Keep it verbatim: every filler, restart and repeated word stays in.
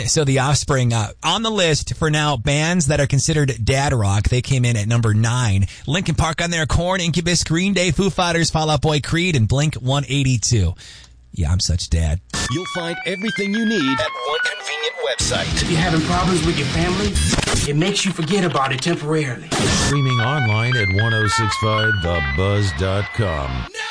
so the Offspring uh, on the list for now, bands that are considered dad rock. They came in at number nine. Linkin Park on there, Korn, Incubus, Green Day, Foo Fighters, Fall Out Boy, Creed, and Blink one eighty-two. Yeah, I'm such dad. You'll find everything you need at one convenient website. If you're having problems with your family, it makes you forget about it temporarily. Streaming online at ten sixty-five the buzz dot com.